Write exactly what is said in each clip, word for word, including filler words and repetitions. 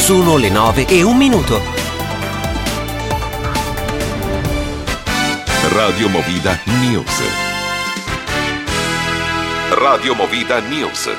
Sono le nove e un minuto. Radio Movida News. Radio Movida News.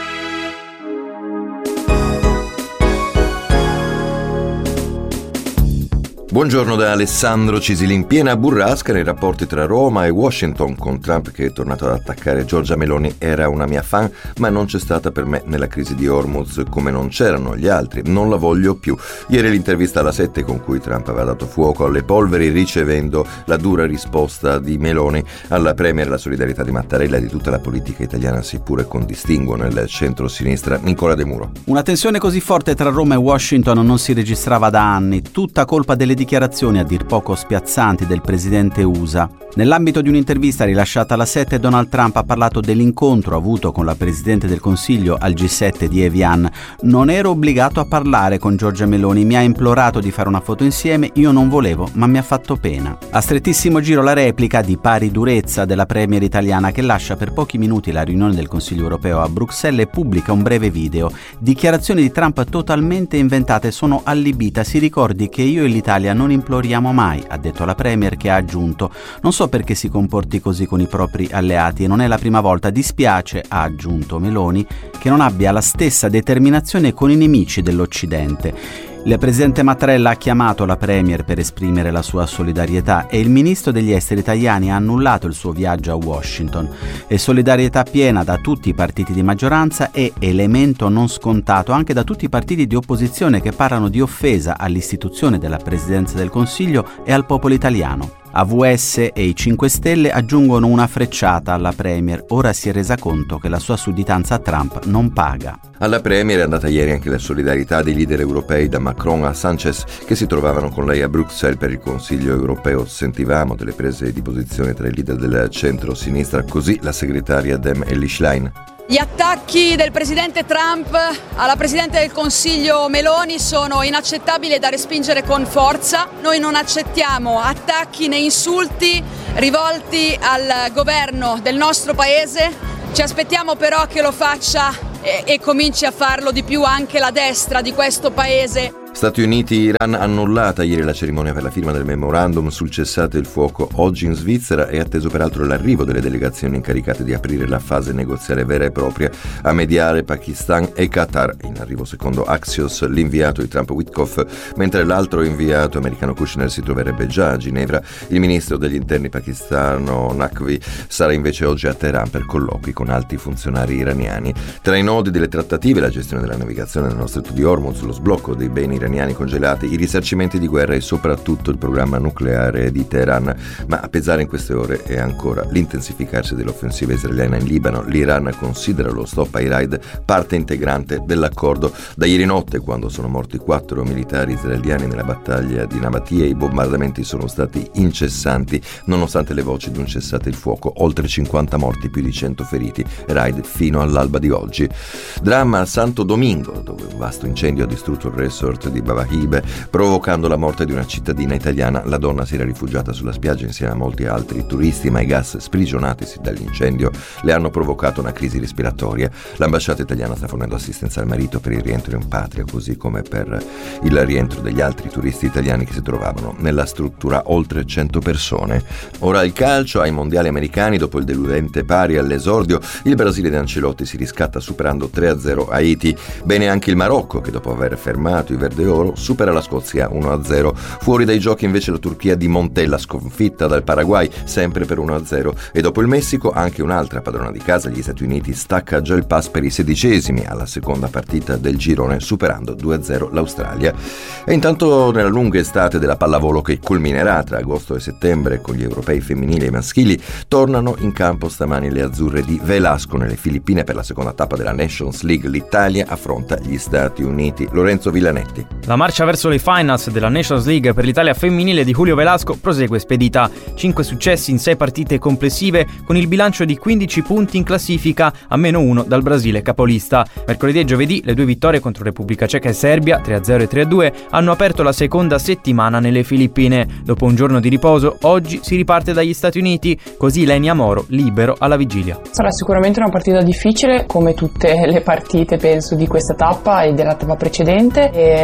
Buongiorno da Alessandro Cisili. In piena burrasca nei rapporti tra Roma e Washington, con Trump che è tornato ad attaccare Giorgia Meloni. Era una mia fan, ma non c'è stata per me nella crisi di Hormuz, come non c'erano gli altri. Non la voglio più. Ieri l'intervista alla sette con cui Trump aveva dato fuoco alle polveri, ricevendo la dura risposta di Meloni alla premier. La solidarietà di Mattarella e di tutta la politica italiana, seppure con distinguo nel centro-sinistra. Nicola De Muro. Una tensione così forte tra Roma e Washington non si registrava da anni, tutta colpa delle dichiarazioni a dir poco spiazzanti del presidente U S A. Nell'ambito di un'intervista rilasciata alla sette, Donald Trump ha parlato dell'incontro avuto con la Presidente del Consiglio al G sette di Evian. Non ero obbligato a parlare con Giorgia Meloni, mi ha implorato di fare una foto insieme, io non volevo, ma mi ha fatto pena. A strettissimo giro la replica di pari durezza della premier italiana, che lascia per pochi minuti la riunione del Consiglio europeo a Bruxelles e pubblica un breve video. Dichiarazioni di Trump totalmente inventate, sono allibita, si ricordi che io e l'Italia non imploriamo mai, ha detto la premier, che ha aggiunto: non so perché si comporti così con i propri alleati e non è la prima volta, dispiace, ha aggiunto Meloni, che non abbia la stessa determinazione con i nemici dell'Occidente. Il presidente Mattarella ha chiamato la premier per esprimere la sua solidarietà e il ministro degli esteri Tajani ha annullato il suo viaggio a Washington. E solidarietà piena da tutti i partiti di maggioranza e elemento non scontato anche da tutti i partiti di opposizione che parlano di offesa all'istituzione della Presidenza del Consiglio e al popolo italiano. A V S e i cinque Stelle aggiungono una frecciata alla premier. Ora si è resa conto che la sua sudditanza a Trump non paga. Alla premier è andata ieri anche la solidarietà dei leader europei, da Macron a Sanchez, che si trovavano con lei a Bruxelles per il Consiglio europeo. Sentivamo delle prese di posizione tra i leader del centro-sinistra, così la segretaria Dem Elly Schlein. Gli attacchi del presidente Trump alla presidente del Consiglio Meloni sono inaccettabili e da respingere con forza. Noi non accettiamo attacchi né insulti rivolti al governo del nostro paese. Ci aspettiamo però che lo faccia e, e cominci a farlo di più anche la destra di questo paese. Stati Uniti-Iran annullata ieri la cerimonia per la firma del memorandum sul cessate il fuoco. Oggi in Svizzera è atteso peraltro l'arrivo delle delegazioni incaricate di aprire la fase negoziale vera e propria a mediare Pakistan e Qatar. In arrivo secondo Axios l'inviato di Trump Witkoff, mentre l'altro inviato americano Kushner si troverebbe già a Ginevra. Il ministro degli interni pakistano Naqvi sarà invece oggi a Teheran per colloqui con alti funzionari iraniani. Tra i nodi delle trattative la gestione della navigazione nello stretto di Hormuz, lo sblocco dei beni iraniani congelati, i risarcimenti di guerra e soprattutto il programma nucleare di Teheran. Ma a pesare in queste ore è ancora l'intensificarsi dell'offensiva israeliana in Libano. L'Iran considera lo stop ai raid parte integrante dell'accordo. Da ieri notte, quando sono morti quattro militari israeliani nella battaglia di Nabatia, i bombardamenti sono stati incessanti nonostante le voci di un cessate il fuoco. Oltre cinquanta morti, più di cento feriti. Raid fino all'alba di oggi. Dramma a Santo Domingo, dove un vasto incendio ha distrutto il resort di Babahibe, provocando la morte di una cittadina italiana. La donna si era rifugiata sulla spiaggia insieme a molti altri turisti, ma i gas sprigionatisi dall'incendio le hanno provocato una crisi respiratoria. L'ambasciata italiana sta fornendo assistenza al marito per il rientro in patria, così come per il rientro degli altri turisti italiani che si trovavano nella struttura, oltre cento persone. Ora il calcio, ai mondiali americani, dopo il deludente pari all'esordio, il Brasile di Ancelotti si riscatta superando tre a zero Haiti. Bene anche il Marocco, che dopo aver fermato i verde oro supera la Scozia uno a zero. Fuori dai giochi invece la Turchia di Montella, sconfitta dal Paraguay sempre per uno a zero. E dopo il Messico anche un'altra padrona di casa, gli Stati Uniti, stacca già il pass per i sedicesimi alla seconda partita del girone, superando due a zero l'Australia. E intanto nella lunga estate della pallavolo, che culminerà tra agosto e settembre con gli europei femminili e maschili, tornano in campo stamani le azzurre di Velasco nelle Filippine per la seconda tappa della Nations League. L'Italia affronta gli Stati Uniti. Lorenzo Villanetti. La marcia verso le finals della Nations League per l'Italia femminile di Julio Velasco prosegue spedita. Cinque successi in sei partite complessive, con il bilancio di quindici punti in classifica, a meno uno dal Brasile capolista. Mercoledì e giovedì le due vittorie contro Repubblica Ceca e Serbia, tre a zero e tre a due, hanno aperto la seconda settimana nelle Filippine. Dopo un giorno di riposo, oggi si riparte dagli Stati Uniti, così Lenia Moro libero alla vigilia. Sarà sicuramente una partita difficile, come tutte le partite penso di questa tappa e della tappa precedente, e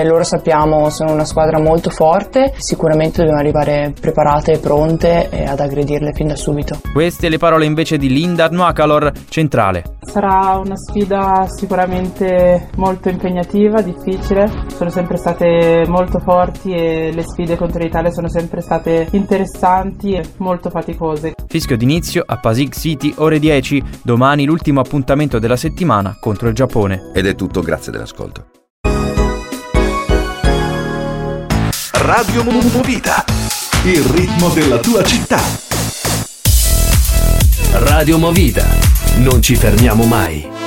loro sappiamo sono una squadra molto forte, sicuramente dobbiamo arrivare preparate e pronte e ad aggredirle fin da subito. Queste le parole invece di Linda Nuakalor, centrale. Sarà una sfida sicuramente molto impegnativa, difficile, sono sempre state molto forti e le sfide contro l'Italia sono sempre state interessanti e molto faticose. Fischio d'inizio a Pasig City, ore dieci, domani l'ultimo appuntamento della settimana contro il Giappone. Ed è tutto, grazie dell'ascolto. Radio Movida, il ritmo della tua città. Radio Movida, non ci fermiamo mai.